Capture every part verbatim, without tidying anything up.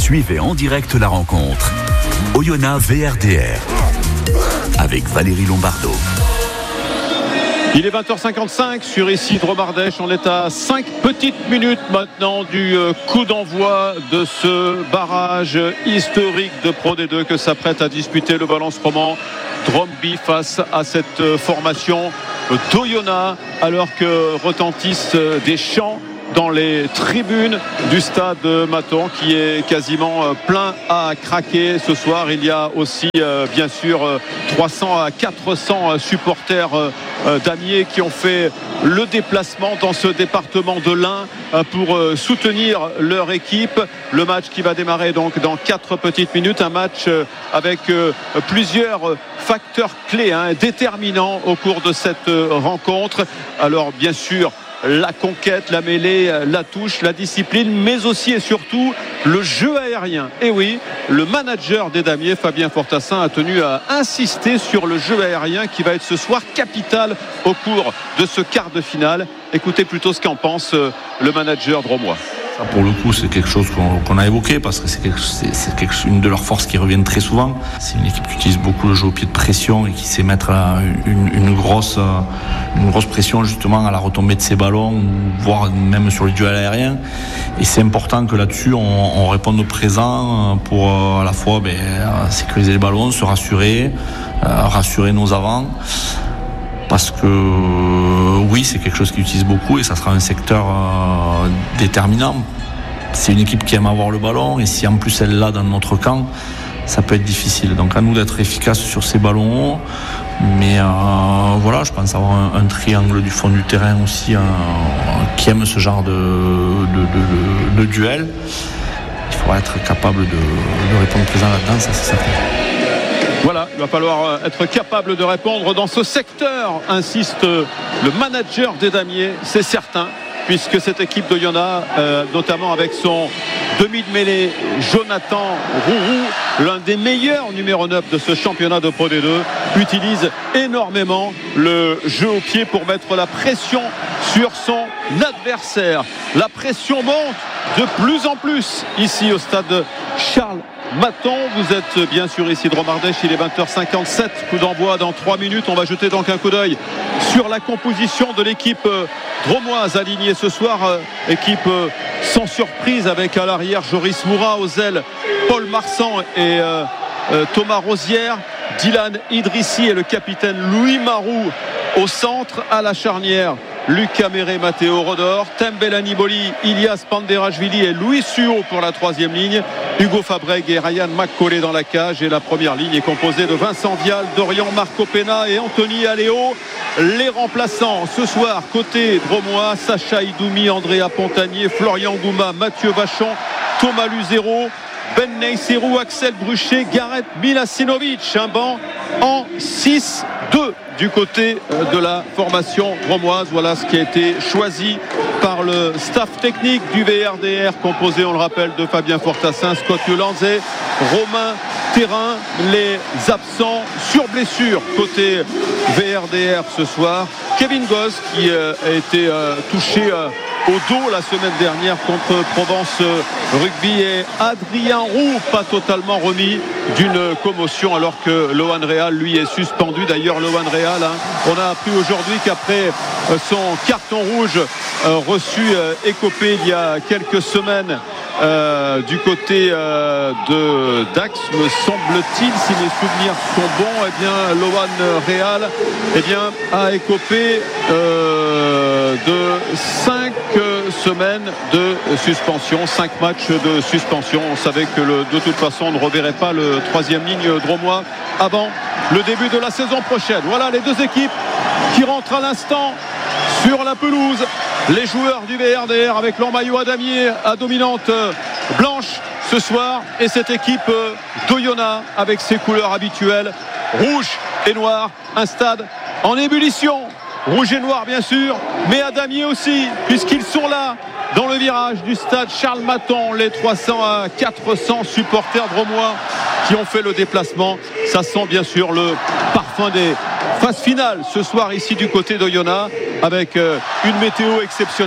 Suivez en direct la rencontre. Oyonnax V R D R avec Valérie Lombardo. Il est vingt heures cinquante-cinq sur ici Dromardèche. On est à cinq petites minutes maintenant du coup d'envoi de ce barrage historique de Pro D deux que s'apprête à disputer le Valence Roman Dromby face à cette formation d'Oyonnax, alors que retentissent des chants dans les tribunes du stade Maton qui est quasiment plein à craquer ce soir. Il y a aussi euh, bien sûr trois cents à quatre cents supporters euh, d'Amiers qui ont fait le déplacement dans ce département de l'Ain euh, pour euh, soutenir leur équipe. Le match qui va démarrer donc dans quatre petites minutes, un match euh, avec euh, plusieurs facteurs clés hein, déterminants au cours de cette euh, rencontre. Alors bien sûr la conquête, la mêlée, la touche, la discipline, mais aussi et surtout le jeu aérien. Et oui, le manager des Damiers, Fabien Fortassin, a tenu à insister sur le jeu aérien qui va être ce soir capital au cours de ce quart de finale. Écoutez plutôt ce qu'en pense le manager dromois. Ça, pour le coup, c'est quelque chose qu'on, qu'on a évoqué parce que c'est, quelque, c'est, c'est quelque, une de leurs forces qui reviennent très souvent. C'est une équipe qui utilise beaucoup le jeu au pied de pression et qui sait mettre là, une, une, grosse, une grosse pression justement à la retombée de ses ballons, voire même sur les duels aériens. Et c'est important que là-dessus, on, on réponde au présent pour à la fois ben, sécuriser les ballons, se rassurer, euh, rassurer nos avants. Parce que oui, c'est quelque chose qu'ils utilisent beaucoup et ça sera un secteur euh, déterminant. C'est une équipe qui aime avoir le ballon et si en plus elle l'a dans notre camp, ça peut être difficile. Donc à nous d'être efficaces sur ces ballons hauts. Mais euh, voilà, je pense avoir un, un triangle du fond du terrain aussi euh, qui aime ce genre de, de, de, de, de duel. Il faudra être capable de, de répondre présent là-dedans, ça c'est certain. Voilà, il va falloir être capable de répondre dans ce secteur, insiste le manager des Damiers, c'est certain, puisque cette équipe de Oyonnax, euh, notamment avec son demi de mêlée Jonathan Rourou, l'un des meilleurs numéro neuf de ce championnat de Pro D deux, utilise énormément le jeu au pied pour mettre la pression sur son adversaire. La pression monte de plus en plus ici au stade Charles Maton. Vous êtes bien sûr ici de Dromardèche, il est vingt heures cinquante-sept, coup d'envoi dans trois minutes. On va jeter donc un coup d'œil sur la composition de l'équipe dromoise alignée ce soir, équipe sans surprise avec à l'arrière Joris Moura, aux ailes Paul Marsan et euh, euh, Thomas Rosière, Dylan Idrissi et le capitaine Louis Marou au centre, à la charnière Lucas Méré, Matteo Rodor, Tembela Niboli, Ilias Panderashvili et Louis Suo pour la troisième ligne, Hugo Fabreg et Ryan McCauley dans la cage, et la première ligne est composée de Vincent Vial, Dorian Marco Pena et Anthony Aléo. Les remplaçants ce soir côté dromois, Sacha Idoumi, Andrea Pontanier, Florian Gouma, Mathieu Vachon, Thomas Luzero, Ben Neisserou, Axel Bruchet, Gareth Milasinovic. Un banc en six deux du côté de la formation dromoise. Voilà ce qui a été choisi par le staff technique du V R D R, composé, on le rappelle, de Fabien Fortassin, Scott Yolanze, Romain Terrain. Les absents sur blessure côté V R D R ce soir, Kevin Goss qui euh, a été euh, touché euh, au dos la semaine dernière contre Provence Rugby, et Adrien Roux, pas totalement remis d'une commotion, alors que Lohan Real lui est suspendu. D'ailleurs Lohan Real, hein, on a appris aujourd'hui qu'après son carton rouge euh, reçu euh, écopé il y a quelques semaines Euh, du côté euh, de Dax, me semble-t-il, si mes souvenirs sont bons, eh bien Lohan Real eh bien, a écopé euh, de cinq semaines de suspension, cinq matchs de suspension. On savait que le, de toute façon on ne reverrait pas le troisième ligne dromois avant le début de la saison prochaine. Voilà les deux équipes qui rentrent à l'instant sur la pelouse. Les joueurs du V R D R avec leur maillot à damier à dominante blanche ce soir, et cette équipe d'Oyonnax avec ses couleurs habituelles, rouge et noir. Un stade en ébullition, rouge et noir bien sûr, mais à damier aussi, puisqu'ils sont là dans le virage du stade Charles Maton, les trois cents à quatre cents supporters dromois qui ont fait le déplacement. Ça sent bien sûr le parfum des phases finales ce soir ici du côté d'Oyonnax, avec une météo exceptionnelle,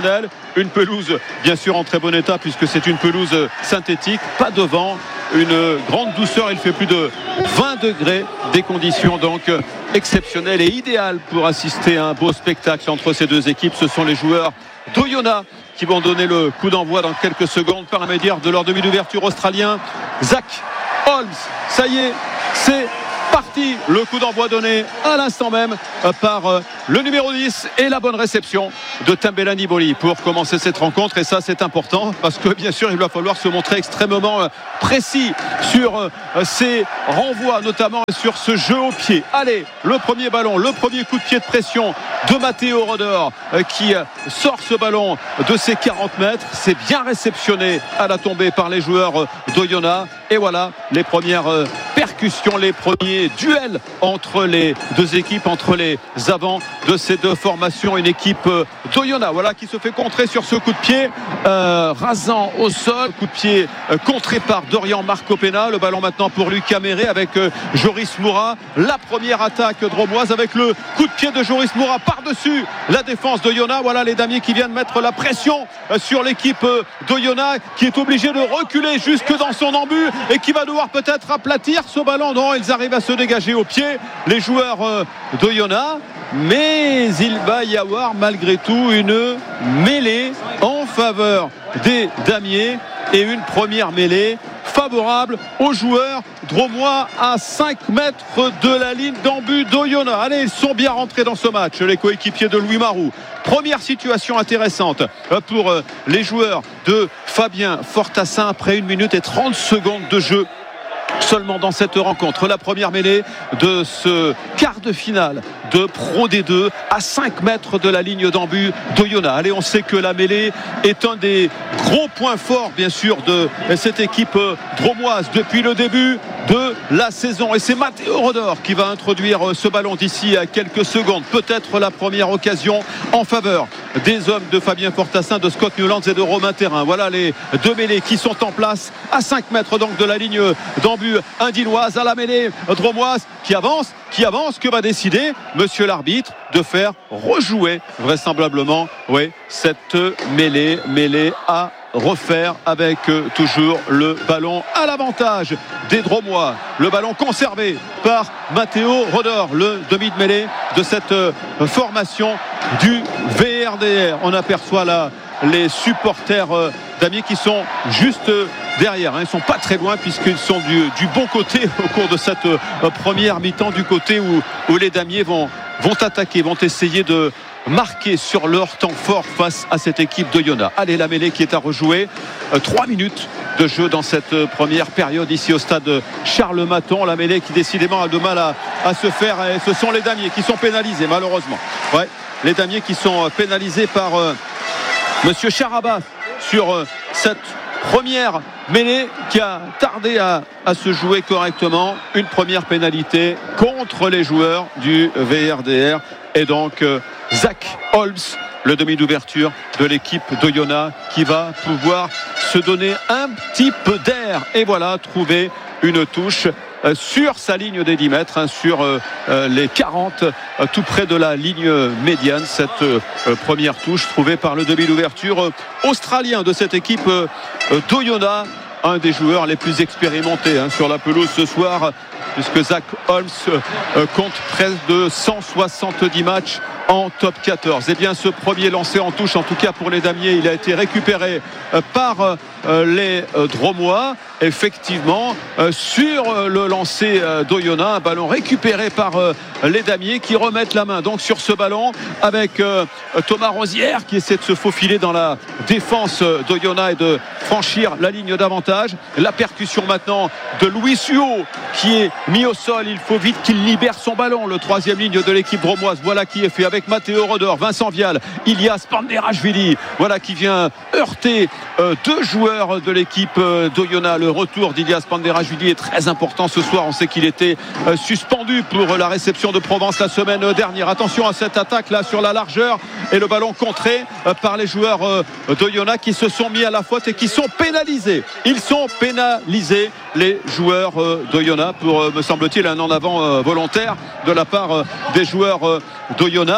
une pelouse bien sûr en très bon état puisque c'est une pelouse synthétique, pas de vent, une grande douceur, il fait plus de vingt degrés, des conditions donc exceptionnelles et idéales pour assister à un beau spectacle entre ces deux équipes. Ce sont les joueurs d'Oyonnax qui vont donner le coup d'envoi dans quelques secondes par l'intermédiaire de leur demi d'ouverture australien Zach Holmes. Ça y est, c'est parti, le coup d'envoi donné à l'instant même par le numéro dix et la bonne réception de Tambela Niboli pour commencer cette rencontre. Et ça c'est important parce que bien sûr il va falloir se montrer extrêmement précis sur ces renvois, notamment sur ce jeu au pied. Allez, le premier ballon, le premier coup de pied de pression de Matteo Rodor qui sort ce ballon de ses quarante mètres. C'est bien réceptionné à la tombée par les joueurs d'Oyonnax. Et voilà les premières percussions, les premiers duels entre les deux équipes, entre les avants de ces deux formations. Une équipe d'Oyonnax voilà, qui se fait contrer sur ce coup de pied euh, rasant au sol, coup de pied euh, contré par Dorian Marcopena. Le ballon maintenant pour Lucas Méré avec euh, Joris Moura. La première attaque dromoise avec le coup de pied de Joris Moura par-dessus la défense d'Oyonnax. Voilà les damiers qui viennent mettre la pression euh, sur l'équipe euh, d'Oyonnax qui est obligée de reculer jusque dans son embut et qui va devoir peut-être aplatir ce ballon. Non, ils arrivent à se dégager au pied, les joueurs euh, d'Oyonnax. Mais il va y avoir malgré tout une mêlée en faveur des damiers et une première mêlée favorable aux joueurs dromois à cinq mètres de la ligne d'embut d'Oyonnax. Allez, ils sont bien rentrés dans ce match, les coéquipiers de Louis Marou. Première situation intéressante pour les joueurs de Fabien Fortassin après une minute et trente secondes de jeu seulement dans cette rencontre. La première mêlée de ce quart de finale de Pro D deux à cinq mètres de la ligne d'embut d'Oyonnax. Allez, on sait que la mêlée est un des gros points forts bien sûr de cette équipe dromoise depuis le début de la saison. Et c'est Matteo Rodor qui va introduire ce ballon d'ici à quelques secondes. Peut-être la première occasion en faveur des hommes de Fabien Fortassin, de Scott Newlands et de Romain Thérin. Voilà les deux mêlées qui sont en place à cinq mètres donc de la ligne d'embut indinoise. À la mêlée dromoise qui avance, qui avance, que va décider monsieur l'arbitre de faire rejouer vraisemblablement oui, cette mêlée, mêlée à refaire avec euh, toujours le ballon à l'avantage des Dromois. Le ballon conservé par Matteo Rodor, le demi de mêlée de cette euh, formation du V R D R. On aperçoit là les supporters euh, d'Amiens qui sont juste euh, derrière. Hein. Ils ne sont pas très loin puisqu'ils sont du, du bon côté au cours de cette euh, première mi-temps, du côté où, où les Damiers vont, vont attaquer, vont essayer de marqué sur leur temps fort face à cette équipe d'Oyonnax. Allez, la mêlée qui est à rejouer. Euh, trois minutes de jeu dans cette euh, première période ici au stade Charles Maton. La mêlée qui décidément a de mal à, à se faire. Et ce sont les Damiers qui sont pénalisés malheureusement. Ouais, les Damiers qui sont pénalisés par euh, monsieur Charabas sur euh, cette première mêlée qui a tardé à, à se jouer correctement. Une première pénalité contre les joueurs du V R D R. Et donc euh, Zach Holmes, le demi d'ouverture de l'équipe d'Oyonnax, qui va pouvoir se donner un petit peu d'air et voilà, trouver une touche euh, sur sa ligne des dix mètres, hein, sur euh, euh, les quarante, euh, tout près de la ligne médiane. Cette euh, première touche trouvée par le demi d'ouverture euh, australien de cette équipe euh, d'Oyonnax, un des joueurs les plus expérimentés hein, sur la pelouse ce soir, puisque Zach Holmes euh, compte près de cent soixante-dix matchs en top quatorze. Et bien ce premier lancé en touche, en tout cas pour les Damiers, il a été récupéré euh, par euh, les euh, Dromois. Effectivement, euh, sur euh, le lancer euh, d'Oyonnax, un ballon récupéré par euh, les Damiers qui remettent la main donc sur ce ballon avec euh, Thomas Rosière qui essaie de se faufiler dans la défense d'Oyonnax et de franchir la ligne d'avantage. La percussion maintenant de Louis Suot qui est mis au sol. Il faut vite qu'il libère son ballon. Le troisième ligne de l'équipe dromoise, voilà qui est fait avec Matteo Rodor, Vincent Vial, Ilias Panderashvili, voilà qui vient heurter euh, deux joueurs de l'équipe euh, d'Oyonnax. Le retour d'Ilias Panderashvili est très important ce soir. On sait qu'il était euh, suspendu pour la réception de Provence la semaine dernière. Attention à cette attaque là sur la largeur et le ballon contré euh, par les joueurs euh, d'Oyonnax qui se sont mis à la faute et qui sont pénalisés. Ils sont pénalisés, les joueurs euh, d'Oyonnax, pour euh, me semble-t-il un en avant euh, volontaire de la part euh, des joueurs euh, d'Oyonnax.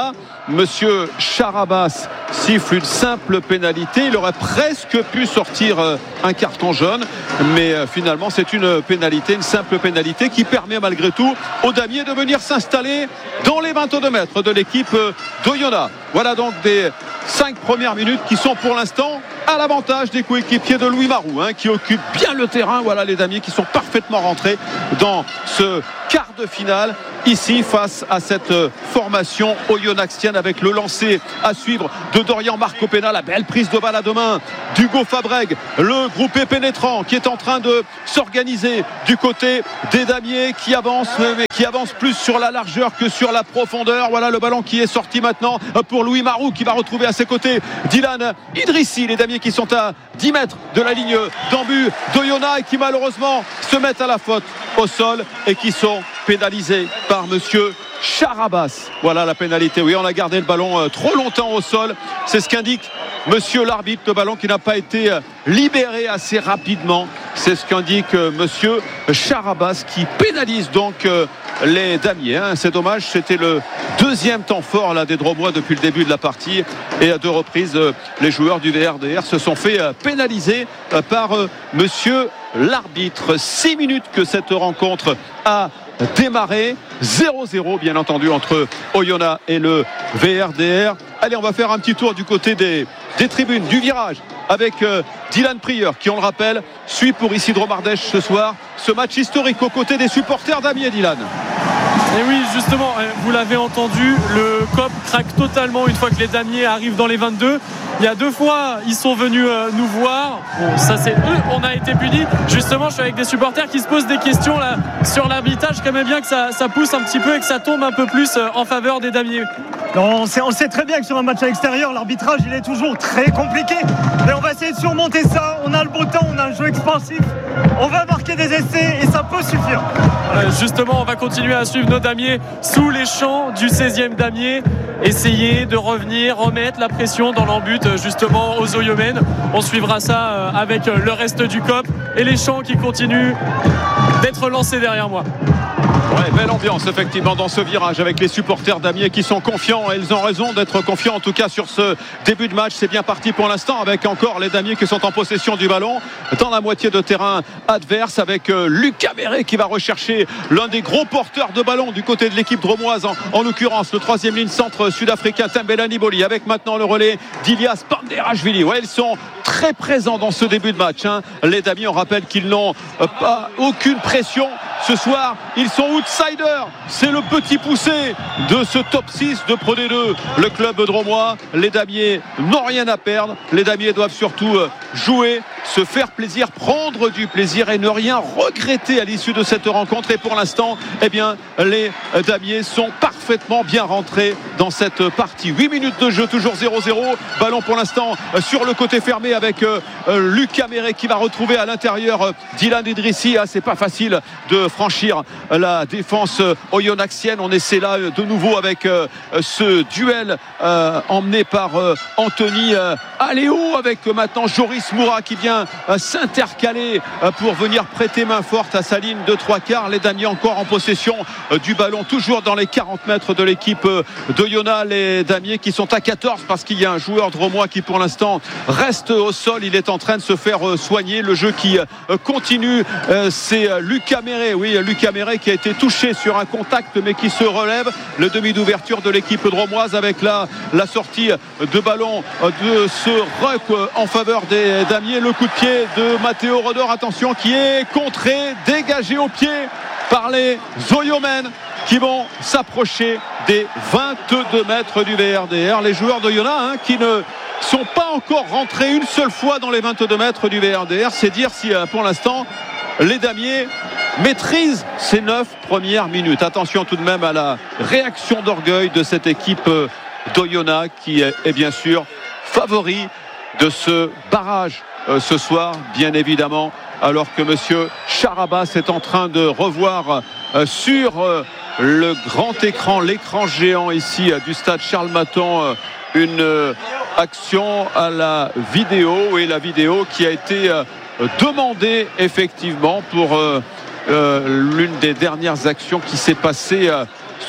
monsieur Charabas siffle une simple pénalité. Il aurait presque pu sortir un carton jaune, mais finalement c'est une pénalité, une simple pénalité qui permet malgré tout aux damiers de venir s'installer dans les vingt-deux mètres de l'équipe d'Oyonnax. Voilà donc des cinq premières minutes qui sont pour l'instant à l'avantage des coéquipiers de Louis Maroux, hein, qui occupent bien le terrain. Voilà les damiers qui sont parfaitement rentrés dans ce quart de finale ici face à cette formation oyonnaxienne, avec le lancer à suivre de Dorian Marcopena, la belle prise de balle à deux mains d'Hugo Fabreg, le groupé pénétrant qui est en train de s'organiser du côté des damiers qui avancent, mais qui avance plus sur la largeur que sur la profondeur. Voilà le ballon qui est sorti maintenant pour Louis Maroux, qui va retrouver à ses côtés Dylan Idrissi. Les damiers qui sont à dix mètres de la ligne d'en-but d'Oyonnax et qui malheureusement se mettent à la faute au sol et qui sont pénalisés par monsieur Charabas. Voilà la pénalité. Oui, on a gardé le ballon euh, trop longtemps au sol. C'est ce qu'indique monsieur l'arbitre. Le ballon qui n'a pas été euh, libéré assez rapidement. C'est ce qu'indique euh, monsieur Charabas, qui pénalise donc euh, les damiers. Hein. C'est dommage. C'était le deuxième temps fort là, des Dromois depuis le début de la partie. Et à deux reprises, euh, les joueurs du V R D R se sont fait euh, pénaliser euh, par euh, monsieur l'arbitre. Six minutes que cette rencontre a démarré. zéro zéro bien entendu entre Oyonnax et le V R D R. Allez, on va faire un petit tour du côté des, des tribunes, du virage, avec euh, Dylan Prieur qui, on le rappelle, suit pour Isidro Mardèche ce soir ce match historique aux côtés des supporters d'Amiens. Dylan. Et oui, justement, vous l'avez entendu, le C O P craque totalement une fois que les damiers arrivent dans les vingt-deux. Il y a deux fois, ils sont venus euh, nous voir. Bon, ça c'est eux, on a été punis. Justement, je suis avec des supporters qui se posent des questions là sur l'arbitrage. Quand même bien que ça, ça pousse un petit peu et que ça tombe un peu plus euh, en faveur des damiers. Non, on, sait, on sait très bien que sur un match à l'extérieur, l'arbitrage il est toujours très compliqué. Mais on va essayer de surmonter ça. On a le beau temps, on a un jeu expansif. On va marquer des essais et ça peut suffire. Euh, justement, on va continuer à suivre nos damiers sous les champs du seizième damier. Essayer de revenir, remettre la pression dans l'embut justement aux Oyomènes. On suivra ça avec le reste du C O P et les champs qui continuent d'être lancés derrière moi. Ouais, belle ambiance effectivement dans ce virage avec les supporters d'Amiens qui sont confiants, et ils ont raison d'être confiants en tout cas sur ce début de match. C'est bien parti pour l'instant avec encore les damiers qui sont en possession du ballon dans la moitié de terrain adverse, avec euh, Lucas Méré qui va rechercher l'un des gros porteurs de ballon du côté de l'équipe dromoise, en, en l'occurrence le troisième ligne centre sud-africain Tembela Niboli, avec maintenant le relais d'Ilias Panderashvili. Ouais, ils sont très présents dans ce début de match, hein. Les damiers, on rappelle qu'ils n'ont euh, pas aucune pression ce soir, ils sont outsiders. C'est le petit poussé de ce top six de Pro D deux, le club dromois. Les damiers n'ont rien à perdre. Les damiers doivent surtout jouer, se faire plaisir, prendre du plaisir et ne rien regretter à l'issue de cette rencontre. Et pour l'instant, eh bien, les damiers sont parfaitement bien rentrés dans cette partie. huit minutes de jeu, toujours zéro zéro. Ballon pour l'instant sur le côté fermé avec euh, Lucas Méré qui va retrouver à l'intérieur euh, Dylan Idrissi. Ah, c'est pas facile de franchir la défense oyonnaxienne. On essaie là de nouveau avec euh, ce duel euh, emmené par euh, Anthony euh, Aléo, avec euh, maintenant Joris Moura qui vient euh, s'intercaler euh, pour venir prêter main forte à sa ligne de trois quarts. Les damiers encore en possession euh, du ballon, toujours dans les quarante mètres de l'équipe euh, d'Oyonnax. Les damiers qui sont à quatorze parce qu'il y a un joueur dromois qui pour l'instant reste au sol. Il est en train de se faire euh, soigner. Le jeu qui euh, continue, euh, c'est euh, Lucas Méré. Oui, Lucas Méré qui a été touché sur un contact mais qui se relève. Le demi d'ouverture de l'équipe dromoise avec la, la sortie de ballon de ce ruck en faveur des damiers. Le coup de pied de Matteo Rodor, attention, qui est contré, dégagé au pied par les Oyomènes qui vont s'approcher des vingt-deux mètres du V R D R. Les joueurs d'Oyonnax hein, qui ne sont pas encore rentrés une seule fois dans les vingt-deux mètres du V R D R. C'est dire si pour l'instant les damiers maîtrisent ces neuf premières minutes. Attention tout de même à la réaction d'orgueil de cette équipe d'Oyonnax qui est bien sûr favori de ce barrage euh, ce soir, bien évidemment, alors que monsieur Charabas est en train de revoir euh, sur euh, le grand écran, l'écran géant ici euh, du stade Charles Maton, euh, une euh, action à la vidéo, et la vidéo qui a été euh, demandée effectivement pour euh, euh, l'une des dernières actions qui s'est passée euh, dans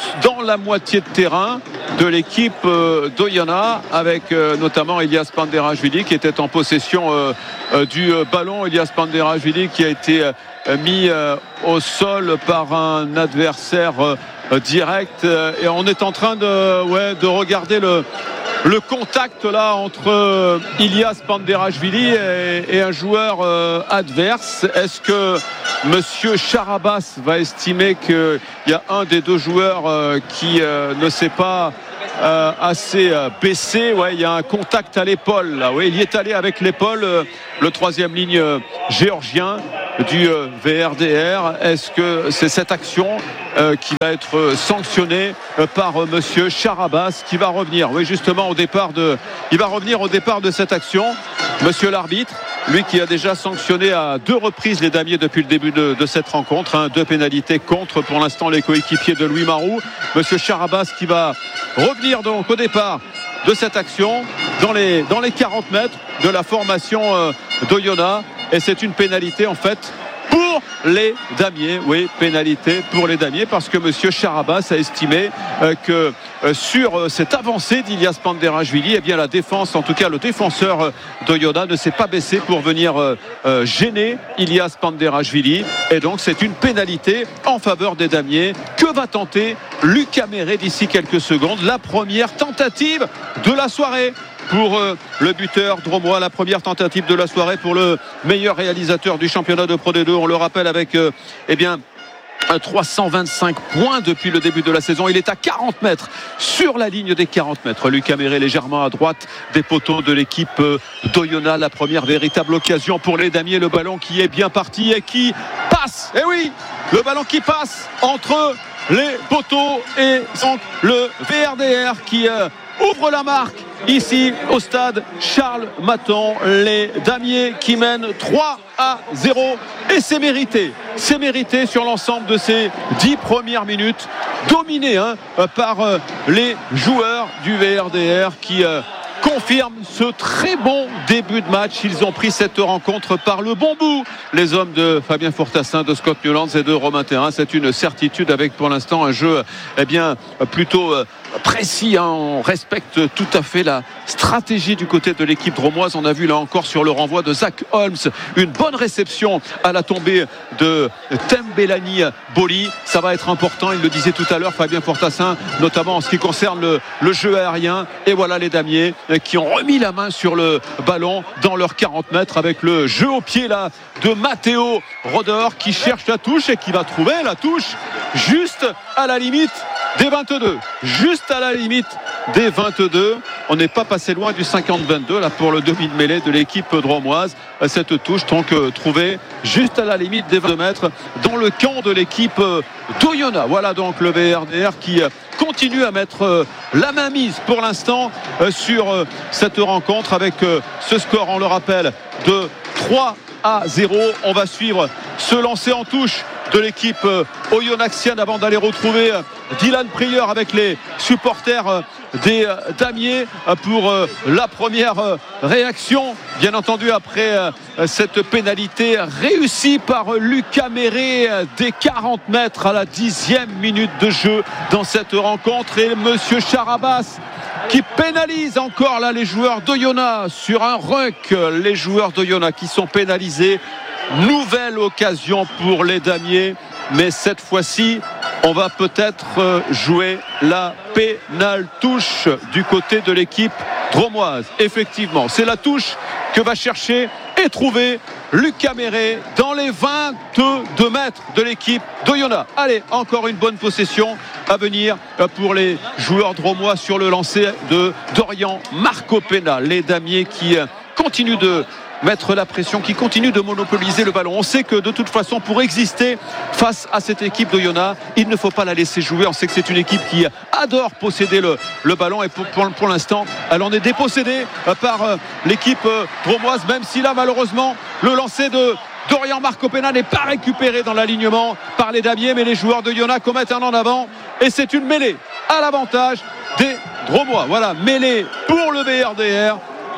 la moitié de terrain de l'équipe euh, d'Oyonnax, avec euh, notamment Elias Panderashvili qui était en possession euh, euh, du euh, ballon. Elias Panderashvili qui a été euh, mis euh, au sol par un adversaire euh, direct, et on est en train de, ouais, de regarder le Le contact là entre euh, Elias Panderashvili et, et un joueur euh, adverse. Est-ce que Monsieur Charabas va estimer qu'il y a un des deux joueurs euh, qui euh, ne s'est pas euh, assez euh, baissé? Ouais, il y a un contact à l'épaule là. Ouais, il y est allé avec l'épaule, euh, le troisième ligne euh, géorgien du euh, V R D R. Est-ce que c'est cette action euh, qui va être sanctionnée euh, par euh, Monsieur Charabas qui va revenir? Oui, justement au départ de, il va revenir au départ de cette action. Monsieur l'arbitre, lui qui a déjà sanctionné à deux reprises les damiers depuis le début de, de cette rencontre, hein, deux pénalités contre pour l'instant les coéquipiers de Louis Maroux. Monsieur Charabas qui va revenir donc au départ de cette action dans les, dans les quarante mètres de la formation euh, d'Oyonnax, et c'est une pénalité en fait pour les damiers. Oui, pénalité pour les damiers parce que Monsieur Charabas a estimé euh, que euh, sur euh, cette avancée d'Elias Panderashvili, eh bien la défense, en tout cas le défenseur euh, d'Oyonnax ne s'est pas baissé pour venir euh, euh, gêner Elias Panderashvili, et donc c'est une pénalité en faveur des damiers. Que va tenter Lucas Méré d'ici quelques secondes? La première tentative de la soirée pour euh, le buteur dromois, la première tentative de la soirée pour le meilleur réalisateur du championnat de Pro D deux. On le rappelle avec euh, eh bien trois cent vingt-cinq points depuis le début de la saison. Il est à quarante mètres sur la ligne des quarante mètres. Lucas Méré légèrement à droite des poteaux de l'équipe d'Oyonnax. La première véritable occasion pour les damiers. Le ballon qui est bien parti et qui passe. Et oui, le ballon qui passe entre les poteaux et donc le V R D R qui euh, ouvre la marque ici au stade Charles Maton. Les damiers qui mènent trois à zéro, et c'est mérité, c'est mérité sur l'ensemble de ces dix premières minutes, dominé hein, par euh, les joueurs du V R D R qui euh, confirment ce très bon début de match. Ils ont pris cette rencontre par le bon bout, les hommes de Fabien Fortassin, de Scott Newlands et de Romain Thérin. C'est une certitude avec pour l'instant un jeu eh bien, plutôt euh, précis, hein. On respecte tout à fait la stratégie du côté de l'équipe dromoise. On a vu là encore sur le renvoi de Zach Holmes une bonne réception à la tombée de Tembelani Boli. Ça va être important, il le disait tout à l'heure Fabien Fortassin, notamment en ce qui concerne le, le jeu aérien. Et voilà les damiers qui ont remis la main sur le ballon dans leurs quarante mètres avec le jeu au pied là de Matteo Rodor qui cherche la touche et qui va trouver la touche juste à la limite des vingt-deux, juste à la limite des vingt-deux. On n'est pas passé loin du cinquante vingt-deux là pour le demi de mêlée de l'équipe dromoise. Cette touche donc euh, trouvée juste à la limite des vingt mètres dans le camp de l'équipe euh, d'Oyonnax. Voilà donc le V R D R qui euh, continue à mettre euh, la main mise pour l'instant euh, sur euh, cette rencontre avec euh, ce score, on le rappelle, de trois à zéro. On va suivre ce lancer en touche de l'équipe euh, oyonnaxienne avant d'aller retrouver euh, Dylan Prieur avec les supporters euh, des euh, damiers euh, pour euh, la première euh, réaction, bien entendu après euh, cette pénalité réussie par euh, Lucas Méré euh, des quarante mètres à la dixième minute de jeu dans cette rencontre. Et Monsieur Charabas qui pénalise encore là les joueurs d'Oyonnax sur un ruck, les joueurs d'Oyonnax qui sont pénalisés. Nouvelle occasion pour les damiers, mais cette fois-ci on va peut-être jouer la pénale touche du côté de l'équipe dromoise. Effectivement, c'est la touche que va chercher et trouver Lucas Méré dans les vingt-deux mètres de l'équipe d'Oyonnax. Allez, encore une bonne possession à venir pour les joueurs dromois sur le lancer de Dorian Marcopena. Les damiers qui continuent de mettre la pression, qui continue de monopoliser le ballon. On sait que de toute façon, pour exister face à cette équipe d'Oyonnax, il ne faut pas la laisser jouer. On sait que c'est une équipe qui adore posséder le, le ballon, et pour, pour, pour l'instant elle en est dépossédée par euh, l'équipe euh, dromoise, même si là malheureusement le lancer de Dorian Marcopena n'est pas récupéré dans l'alignement par les damiers, mais les joueurs de Oyonnax commettent un en avant et c'est une mêlée à l'avantage des dromois. Voilà, mêlée pour le V R D R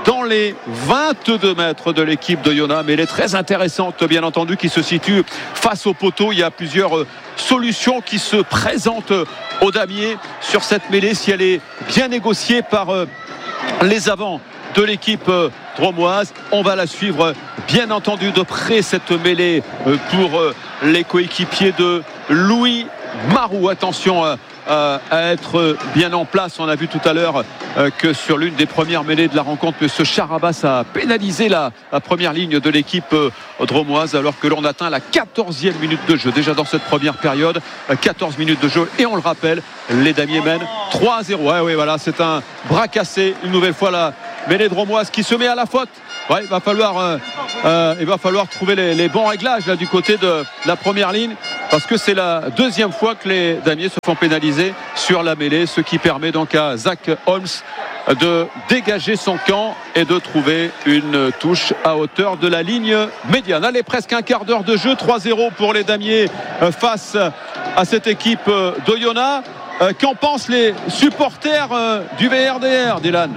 dans les vingt-deux mètres de l'équipe de Yona. Mais elle est très intéressante, bien entendu, qui se situe face au poteau. Il y a plusieurs euh, solutions qui se présentent aux damiers sur cette mêlée, si elle est bien négociée par euh, les avants de l'équipe euh, dromoise. On va la suivre bien entendu de près, cette mêlée euh, pour euh, les coéquipiers de Louis Marou. Attention euh, euh, à être bien en place. On a vu tout à l'heure euh, que sur l'une des premières mêlées de la rencontre, M. Charabas a pénalisé la, la première ligne de l'équipe euh, dromoise, alors que l'on atteint la quatorzième minute de jeu déjà dans cette première période. euh, quatorze minutes de jeu, et on le rappelle, les damiers mènent trois à zéro. Ouais, ouais, voilà, c'est un bras cassé une nouvelle fois la mêlée dromoise qui se met à la faute. Ouais, il va falloir, euh, euh, il va falloir trouver les, les bons réglages là, du côté de la première ligne, parce que c'est la deuxième fois que les damiers se font pénaliser sur la mêlée, ce qui permet donc à Zach Holmes de dégager son camp et de trouver une touche à hauteur de la ligne médiane. Allez, presque un quart d'heure de jeu, trois zéro pour les damiers face à cette équipe d'Oyonnax. Euh, qu'en pensent les supporters euh, du V R D R, Dylan?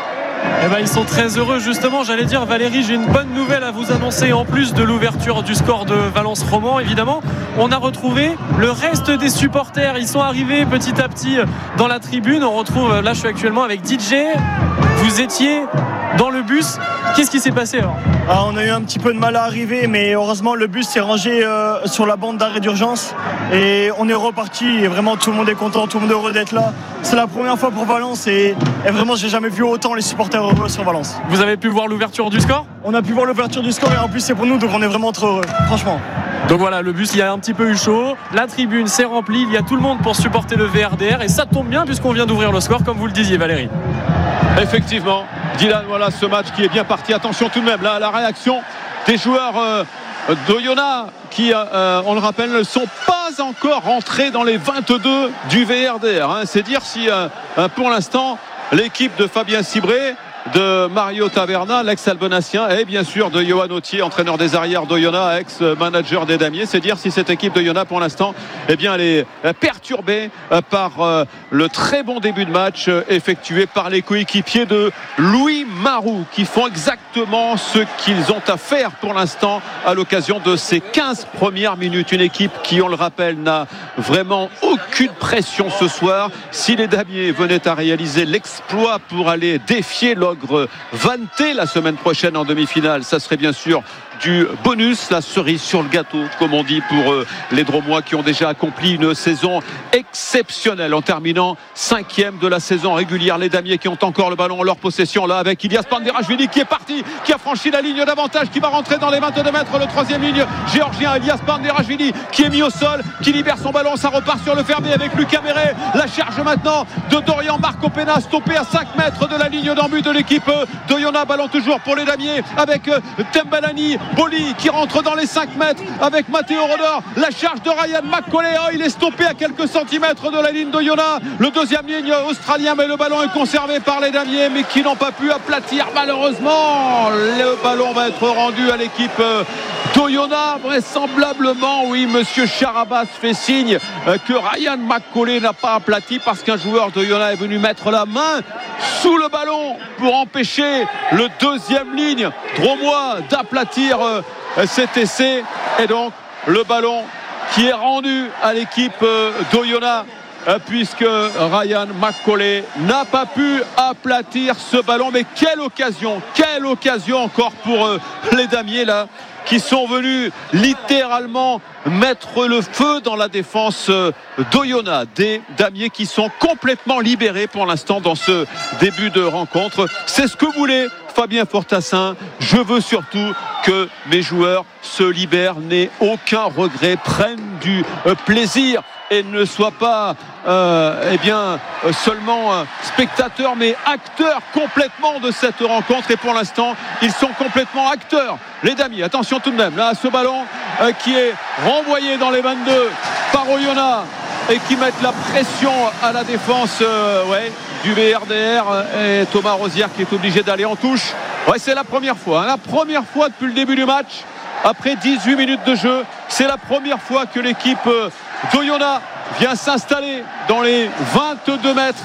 Eh ben, ils sont très heureux, justement. J'allais dire, Valérie, j'ai une bonne nouvelle à vous annoncer. En plus de l'ouverture du score de Valence Roman, évidemment, on a retrouvé le reste des supporters. Ils sont arrivés petit à petit dans la tribune. On retrouve, là je suis actuellement avec D J. Vous étiez dans le bus. Qu'est-ce qui s'est passé alors? Ah, on a eu un petit peu de mal à arriver, mais heureusement le bus s'est rangé euh, sur la bande d'arrêt d'urgence et on est reparti, et vraiment tout le monde est content, tout le monde est heureux d'être là. C'est la première fois pour Valence, et, et vraiment j'ai jamais vu autant les supporters heureux sur Valence. Vous avez pu voir l'ouverture du score? On a pu voir l'ouverture du score, et en plus c'est pour nous, donc on est vraiment trop heureux, franchement. Donc voilà, le bus, il y a un petit peu eu chaud, la tribune s'est remplie, il y a tout le monde pour supporter le V R D R, et ça tombe bien puisqu'on vient d'ouvrir le score, comme vous le disiez, Valérie. Effectivement, Dylan, voilà ce match qui est bien parti. Attention tout de même là à la réaction des joueurs euh, d'Oyonnax qui, euh, on le rappelle, ne sont pas encore rentrés dans les vingt-deux du V R D R. Hein. C'est dire si euh, pour l'instant l'équipe de Fabien Cibré, de Mario Taverna, l'ex-Albonassien, et bien sûr de Johan Autier, entraîneur des arrières d'Oyonnax, ex-manager des damiers. C'est dire si cette équipe d'Oyonnax pour l'instant, eh bien, elle est perturbée par le très bon début de match effectué par les coéquipiers de Louis Marou, qui font exactement ce qu'ils ont à faire pour l'instant à l'occasion de ces quinze premières minutes. Une équipe qui, on le rappelle, n'a vraiment aucune pression ce soir. Si les damiers venaient à réaliser l'exploit pour aller défier l'Ogre Vanté la semaine prochaine en demi-finale, ça serait bien sûr du bonus, la cerise sur le gâteau, comme on dit, pour euh, les Dromois qui ont déjà accompli une saison exceptionnelle en terminant cinquième de la saison régulière. Les damiers qui ont encore le ballon en leur possession là, avec Ilias Panderashvili qui est parti, qui a franchi la ligne d'avantage, qui va rentrer dans les vingt-deux mètres, le troisième ligne géorgien Ilias Panderashvili qui est mis au sol, qui libère son ballon. Ça repart sur le fermé avec Lucas Méret. La charge maintenant de Dorian Marco Pena, stoppé à cinq mètres de la ligne d'en but de l'équipe d'Oyonnax. Ballon toujours pour les damiers avec Tembelani Boli qui rentre dans les cinq mètres avec Matteo Rodor. La charge de Ryan McCauley, oh, il est stoppé à quelques centimètres de la ligne d'Oyonnax. Le deuxième ligne australien, mais le ballon est conservé par les damiers, mais qui n'ont pas pu aplatir malheureusement. Le ballon va être rendu à l'équipe d'Oyonnax, vraisemblablement. Oui, monsieur Charabas fait signe que Ryan McCauley n'a pas aplati, parce qu'un joueur d'Oyonnax est venu mettre la main sous le ballon pour empêcher le deuxième ligne dromois d'aplatir euh, cet essai. Et donc le ballon qui est rendu à l'équipe euh, d'Oyonnax, euh, puisque Ryan McCauley n'a pas pu aplatir ce ballon. Mais quelle occasion, quelle occasion encore pour euh, les damiers là, qui sont venus littéralement mettre le feu dans la défense d'Oyonnax. Des damiers qui sont complètement libérés pour l'instant dans ce début de rencontre. C'est ce que voulait Fabien Fortassin. Je veux surtout que mes joueurs se libèrent, n'aient aucun regret, prennent du plaisir et ne soient pas euh, eh bien, seulement spectateurs, mais acteurs complètement de cette rencontre. Et pour l'instant, ils sont complètement acteurs. Les damiers, attention tout de même, là, ce ballon euh, qui est renvoyé dans les vingt-deux par Oyonax et qui mettent la pression à la défense euh, ouais, du V R D R, et Thomas Rosière qui est obligé d'aller en touche. Ouais, c'est la première fois, hein, la première fois depuis le début du match, après dix-huit minutes de jeu, c'est la première fois que l'équipe euh, d'Oyonax vient s'installer dans les vingt-deux mètres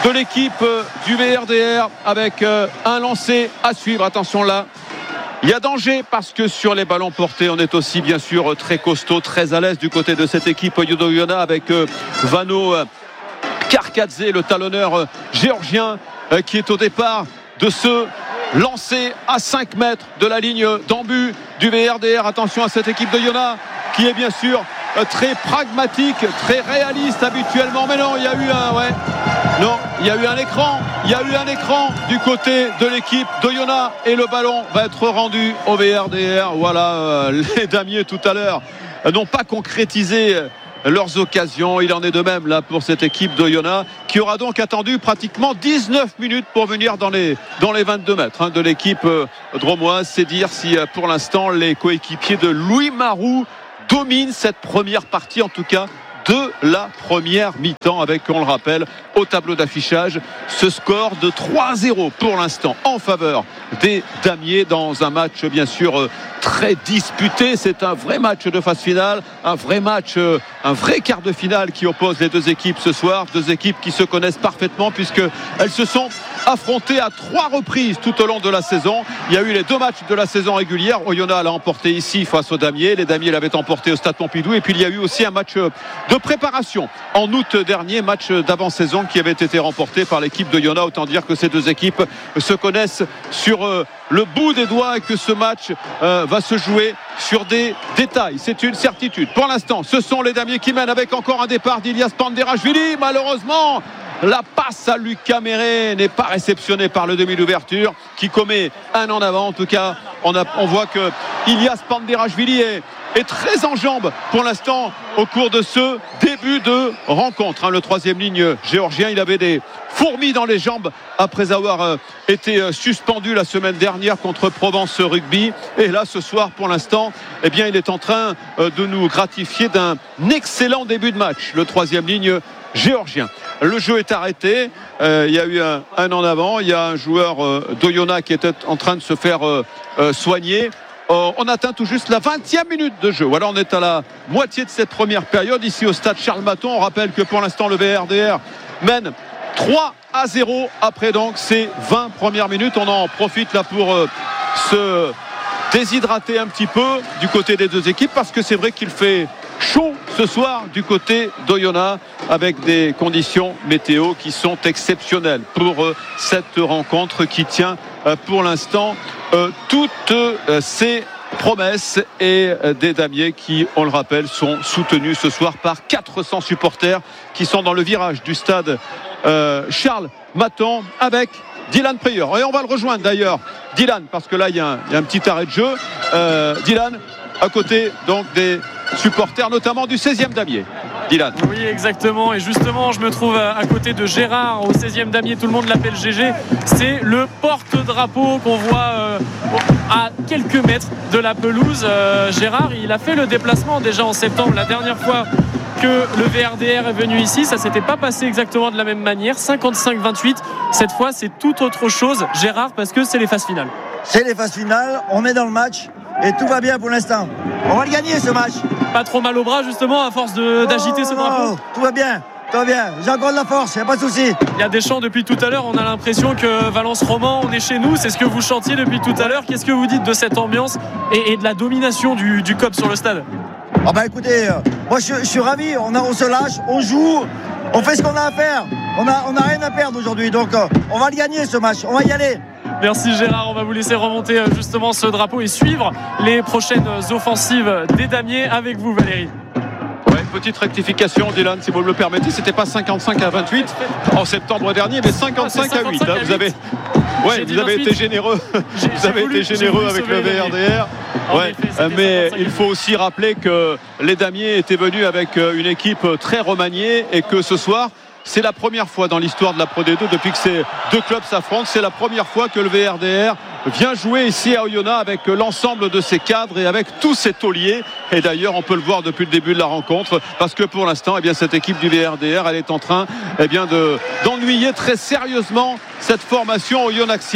de l'équipe du V R D R avec un lancer à suivre. Attention là, il y a danger parce que sur les ballons portés, on est aussi bien sûr très costaud, très à l'aise du côté de cette équipe Yodo-Oyonnax avec Vano Karkadze, le talonneur géorgien qui est au départ de ce lancer à cinq mètres de la ligne d'en-but du V R D R. Attention à cette équipe de Oyonnax qui est bien sûr très pragmatique, très réaliste habituellement, mais non, il y a eu un ouais, non, il y a eu un écran, il y a eu un écran du côté de l'équipe d'Oyonnax et le ballon va être rendu au V R D R. Voilà, euh, les damiers tout à l'heure euh, n'ont pas concrétisé euh, leurs occasions. Il en est de même là pour cette équipe d'Oyonnax qui aura donc attendu pratiquement dix-neuf minutes pour venir dans les, dans les vingt-deux mètres hein, de l'équipe euh, dromoise. C'est dire si euh, pour l'instant les coéquipiers de Louis Maroux dominent cette première partie, en tout cas de la première mi-temps, avec, on le rappelle, au tableau d'affichage ce score de trois à zéro pour l'instant en faveur des damiers dans un match bien sûr très disputé. C'est un vrai match de phase finale, un vrai match, un vrai quart de finale qui oppose les deux équipes ce soir, deux équipes qui se connaissent parfaitement puisqu'elles se sont affrontées à trois reprises tout au long de la saison. Il y a eu les deux matchs de la saison régulière. Oyonnax l'a emporté ici face aux damiers, les damiers l'avaient emporté au Stade Pompidou, et puis il y a eu aussi un match de préparation en août dernier, match d'avant-saison qui avait été remporté par l'équipe d'Oyonnax. Autant dire que ces deux équipes se connaissent sur euh, le bout des doigts et que ce match euh, va se jouer sur des détails, c'est une certitude. Pour l'instant, ce sont les damiers qui mènent avec encore un départ d'Ilias Panderashvili. Malheureusement, la passe à Lucas Méré n'est pas réceptionnée par le demi d'ouverture qui commet un en avant. En tout cas, on, a, on voit que Ilias Panderashvili est, est très en jambes pour l'instant au cours de ce début de rencontre. Hein, le troisième ligne géorgien, il avait des fourmis dans les jambes après avoir euh, été euh, suspendu la semaine dernière contre Provence Rugby. Et là, ce soir, pour l'instant, eh bien, il est en train euh, de nous gratifier d'un excellent début de match. Le troisième ligne géorgien. Le jeu est arrêté, euh, il y a eu un, un en avant, il y a un joueur euh, d'Oyonnax qui était en train de se faire euh, euh, soigner. Euh, on atteint tout juste la vingtième minute de jeu. Voilà, on est à la moitié de cette première période ici au stade Charles Maton. On rappelle que pour l'instant le V R D R mène trois à zéro après donc ces vingt premières minutes. On en profite là pour euh, se déshydrater un petit peu du côté des deux équipes parce que c'est vrai qu'il fait chaud ce soir du côté d'Oyonnax avec des conditions météo qui sont exceptionnelles pour euh, cette rencontre qui tient euh, pour l'instant euh, toutes euh, ces promesses et euh, des damiers qui, on le rappelle, sont soutenus ce soir par quatre cents supporters qui sont dans le virage du stade euh, Charles Maton avec Dylan Preyer. Et on va le rejoindre d'ailleurs, Dylan, parce que là il y, y a un petit arrêt de jeu. euh, Dylan à côté donc des supporters notamment du seizième damier. Dylan. Oui, exactement, et justement je me trouve à côté de Gérard au seizième damier, tout le monde l'appelle G G. C'est le porte-drapeau qu'on voit euh, à quelques mètres de la pelouse. euh, Gérard, il a fait le déplacement déjà en septembre, la dernière fois que le V R D R est venu ici, ça s'était pas passé exactement de la même manière. Cinquante-cinq vingt-huit, cette fois c'est tout autre chose, Gérard, parce que c'est les phases finales. C'est les phases finales, on est dans le match et tout va bien pour l'instant. On va le gagner ce match. Pas trop mal au bras justement à force de, d'agiter oh, ce drapeau. Oh, tout va bien, tout va bien. J'ai encore de la force, il n'y a pas de souci. Il y a des chants depuis tout à l'heure, on a l'impression que Valence Roman, on est chez nous, c'est ce que vous chantiez depuis tout à l'heure. Qu'est-ce que vous dites de cette ambiance et, et de la domination du, du C O P sur le stade? Ah bah écoutez, euh, moi je, je suis ravi, on, a, on se lâche, on joue, on fait ce qu'on a à faire. On n'a on a rien à perdre aujourd'hui, donc euh, on va le gagner ce match, on va y aller. Merci Gérard, on va vous laisser remonter justement ce drapeau et suivre les prochaines offensives des damiers avec vous Valérie. Ouais, petite rectification Dylan, si vous me le permettez, c'était pas cinquante-cinq à vingt-huit en septembre dernier, mais cinquante-cinq à huit. Hein, vous avez, ouais, vous avez été généreux, j'ai, vous avez voulu, été généreux avec le V R D R. Ouais, effet, mais il faut aussi rappeler que les damiers étaient venus avec une équipe très remaniée et que ce soir, c'est la première fois dans l'histoire de la Pro D deux depuis que ces deux clubs s'affrontent. C'est la première fois que le V R D R vient jouer ici à Oyonnax avec l'ensemble de ses cadres et avec tous ses tauliers. Et d'ailleurs, on peut le voir depuis le début de la rencontre parce que pour l'instant, eh bien, cette équipe du V R D R, elle est en train eh bien, de, d'ennuyer très sérieusement cette formation oyonnaxienne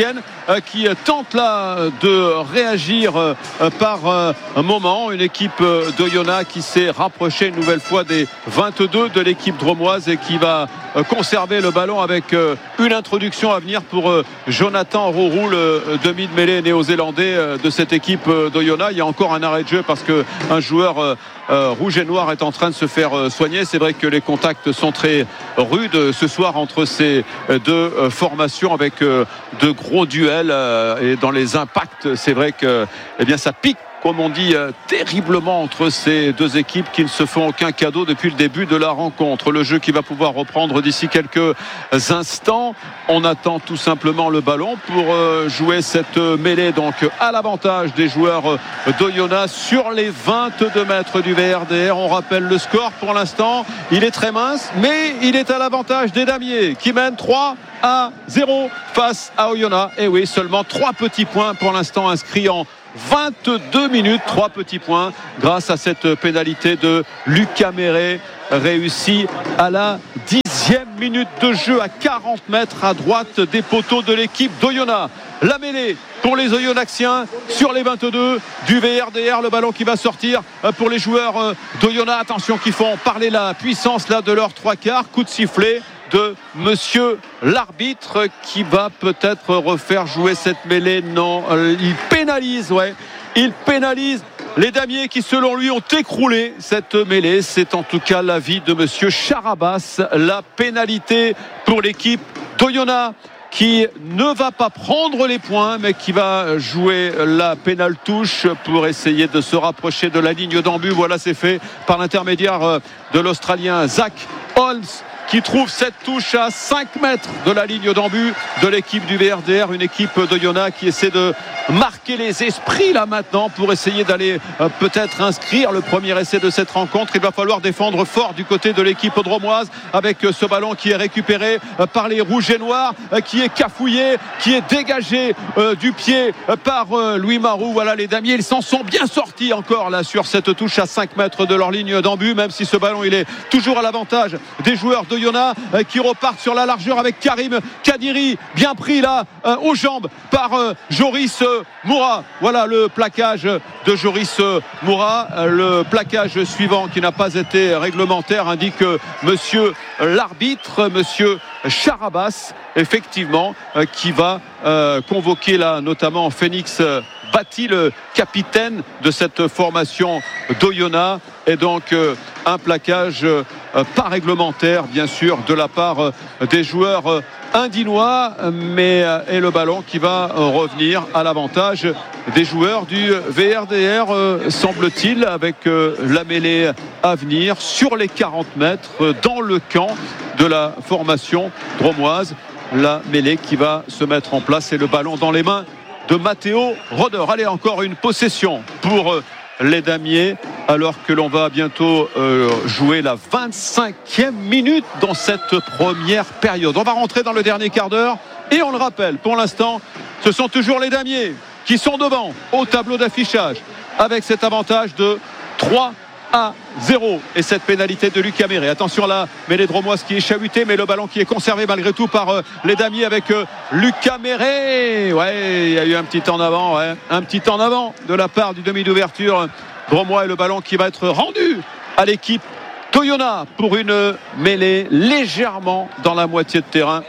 qui tente là de réagir par un moment. Une équipe d'Oyonnax qui s'est rapprochée une nouvelle fois des vingt-deux de l'équipe drômoise et qui va conserver le ballon avec une introduction à venir pour Jonathan Rourou, le demi de mêlée néo-zélandais de cette équipe d'Oyonnax. Il y a encore un arrêt de jeu parce qu'un joueur Euh, rouge et noir est en train de se faire euh, soigner. C'est vrai que les contacts sont très rudes ce soir entre ces euh, deux euh, formations avec euh, de gros duels euh, et dans les impacts, c'est vrai que eh bien, ça pique, comme on dit, euh, terriblement entre ces deux équipes qui ne se font aucun cadeau depuis le début de la rencontre. Le jeu qui va pouvoir reprendre d'ici quelques instants. On attend tout simplement le ballon pour euh, jouer cette mêlée, donc à l'avantage des joueurs d'Oyonnax sur les vingt-deux mètres du V R D R. On rappelle le score pour l'instant, il est très mince, mais il est à l'avantage des Damiers qui mènent trois à zéro face à Oyonnax. Et oui, seulement trois petits points pour l'instant inscrits en vingt-deux minutes, trois petits points grâce à cette pénalité de Lucas Méré réussie à la dixième minute de jeu à quarante mètres à droite des poteaux de l'équipe d'Oyonnax. La mêlée pour les Oyonnaxiens sur les vingt-deux du V R D R. Le ballon qui va sortir pour les joueurs d'Oyonnax. Attention, qui font parler la puissance là de leurs trois quarts. Coup de sifflet de monsieur l'arbitre qui va peut-être refaire jouer cette mêlée. Non, il pénalise, ouais, il pénalise les Damiers qui, selon lui, ont écroulé cette mêlée. C'est en tout cas l'avis de monsieur Charabas. La pénalité pour l'équipe d'Oyonnax qui ne va pas prendre les points mais qui va jouer la pénale touche pour essayer de se rapprocher de la ligne d'en but. Voilà, c'est fait par l'intermédiaire de l'Australien Zach Holmes, qui trouve cette touche à cinq mètres de la ligne d'en but de l'équipe du V R D R. Une équipe d'Oyonnax qui essaie de marquer les esprits là maintenant pour essayer d'aller euh, peut-être inscrire le premier essai de cette rencontre. Il va falloir défendre fort du côté de l'équipe drômoise avec euh, ce ballon qui est récupéré euh, par les rouges et noirs, euh, qui est cafouillé, qui est dégagé euh, du pied euh, par euh, Louis Marou. Voilà, les Damiers, ils s'en sont bien sortis encore là sur cette touche à cinq mètres de leur ligne d'en but, même si ce ballon il est toujours à l'avantage des joueurs de Oyonnax euh, qui repartent sur la largeur avec Karim Kadiri, bien pris là euh, aux jambes par euh, Joris euh, Moura. Voilà le plaquage de Joris euh, Moura. Euh, le plaquage suivant, qui n'a pas été réglementaire, indique euh, monsieur l'arbitre, monsieur Charabas, effectivement, euh, qui va euh, convoquer là notamment Phoenix euh, Bati, le capitaine de cette formation d'Oyonnax. Et donc euh, un plaquage euh, pas réglementaire, bien sûr, de la part euh, des joueurs euh, indinois, mais euh, et le ballon qui va euh, revenir à l'avantage des joueurs du V R D R, euh, semble-t-il, avec euh, la mêlée à venir sur les quarante mètres euh, dans le camp de la formation drômoise. La mêlée qui va se mettre en place et le ballon dans les mains de Matteo Roder. Allez, encore une possession pour euh, les Damiers, alors que l'on va bientôt euh, jouer la vingt-cinquième minute dans cette première période. On va rentrer dans le dernier quart d'heure et on le rappelle, pour l'instant, ce sont toujours les Damiers qui sont devant au tableau d'affichage avec cet avantage de trois à zéro et cette pénalité de Lucas Méré. Attention là, mêlée drômoise qui est chahutée, mais le ballon qui est conservé malgré tout par euh, les Damiers avec euh, Lucas Méré. Ouais, il y a eu un petit temps en avant, ouais, un petit temps en avant de la part du demi d'ouverture drômois, et le ballon qui va être rendu à l'équipe d'Oyonnax pour une mêlée légèrement dans la moitié de terrain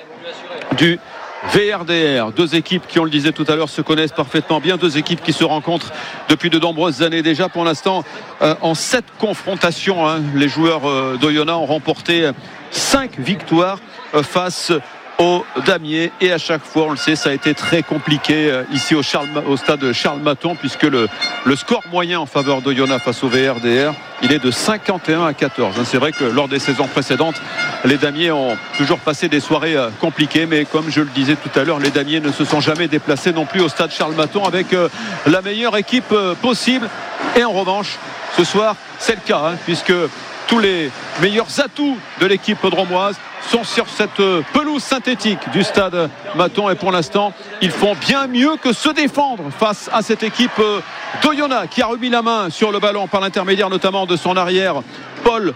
du V R D R. Deux équipes qui, on le disait tout à l'heure, se connaissent parfaitement bien. Deux équipes qui se rencontrent depuis de nombreuses années déjà. Pour l'instant, euh, en sept confrontations, hein, les joueurs euh, d'Oyonnax ont remporté cinq victoires euh, face aux Damiers, et à chaque fois, on le sait, ça a été très compliqué euh, ici au, Charles, au stade Charles Maton, puisque le, le score moyen en faveur d'Oyonnax face au V R D R, il est de cinquante et un à quatorze. C'est vrai que lors des saisons précédentes, les Damiers ont toujours passé des soirées euh, compliquées, mais comme je le disais tout à l'heure, les Damiers ne se sont jamais déplacés non plus au stade Charles Maton avec euh, la meilleure équipe euh, possible. Et en revanche, ce soir, c'est le cas, hein, puisque tous les meilleurs atouts de l'équipe drômoise sont sur cette pelouse synthétique du stade Maton, et pour l'instant ils font bien mieux que se défendre face à cette équipe d'Oyonnax qui a remis la main sur le ballon par l'intermédiaire notamment de son arrière Paul